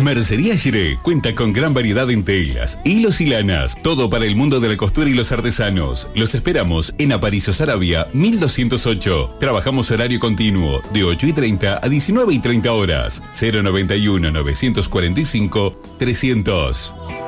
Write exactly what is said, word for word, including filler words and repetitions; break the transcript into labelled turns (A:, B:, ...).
A: Mercería Giré cuenta con gran variedad en telas, hilos y lanas, todo para el mundo de la costura y los artesanos. Los esperamos en Aparicio Saravia mil doscientos ocho. Trabajamos horario continuo de ocho y treinta a diecinueve y treinta horas. cero noventa y uno, novecientos cuarenta y cinco, trescientos.